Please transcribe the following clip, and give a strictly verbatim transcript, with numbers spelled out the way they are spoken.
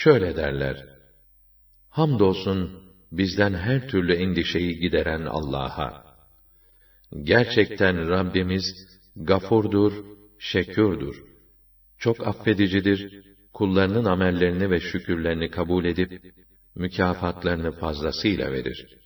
şöyle derler: Hamdolsun bizden her türlü endişeyi gideren Allah'a. Gerçekten Rabbimiz gafurdur, şekûrdur. Çok affedicidir, kullarının amellerini ve şükürlerini kabul edip mükafatlarını fazlasıyla verir.